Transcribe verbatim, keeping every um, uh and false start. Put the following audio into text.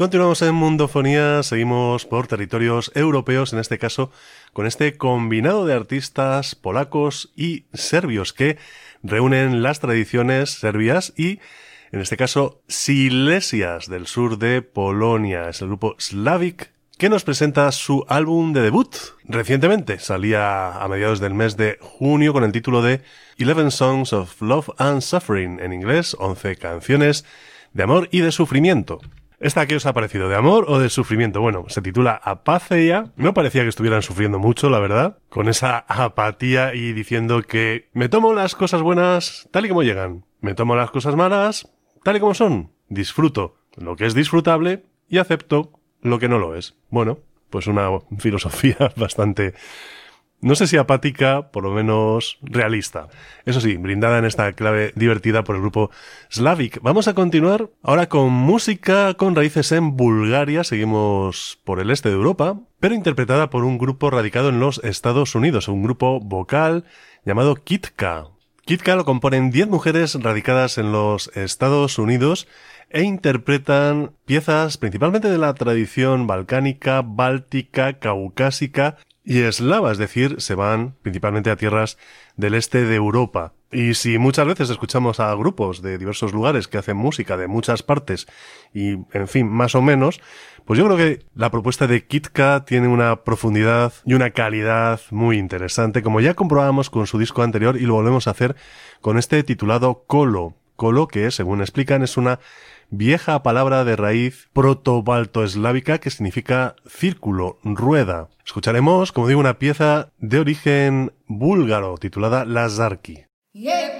Continuamos en Mundofonía, seguimos por territorios europeos, en este caso con este combinado de artistas polacos y serbios que reúnen las tradiciones serbias y, en este caso, Silesias del sur de Polonia. Es el grupo Slavic que nos presenta su álbum de debut. Recientemente salía a mediados del mes de junio con el título de Eleven Songs of Love and Suffering, en inglés, once canciones de amor y de sufrimiento. ¿Esta qué os ha parecido? ¿De amor o de sufrimiento? Bueno, se titula Apatheia. No parecía que estuvieran sufriendo mucho, la verdad, con esa apatía y diciendo que me tomo las cosas buenas tal y como llegan, me tomo las cosas malas tal y como son, disfruto lo que es disfrutable y acepto lo que no lo es. Bueno, pues una filosofía bastante, no sé si apática, por lo menos realista. Eso sí, brindada en esta clave divertida por el grupo Slavic. Vamos a continuar ahora con música con raíces en Bulgaria. Seguimos por el este de Europa, pero interpretada por un grupo radicado en los Estados Unidos, un grupo vocal llamado Kitka. Kitka lo componen diez mujeres radicadas en los Estados Unidos e interpretan piezas principalmente de la tradición balcánica, báltica, caucásica y eslava, es decir, se van principalmente a tierras del este de Europa. Y si muchas veces escuchamos a grupos de diversos lugares que hacen música de muchas partes y, en fin, más o menos, pues yo creo que la propuesta de Kitka tiene una profundidad y una calidad muy interesante, como ya comprobábamos con su disco anterior y lo volvemos a hacer con este titulado Kolo. Kolo, que según explican es una vieja palabra de raíz proto-baltoeslávica que significa círculo, rueda. Escucharemos, como digo, una pieza de origen búlgaro titulada Lazarki. Yeah.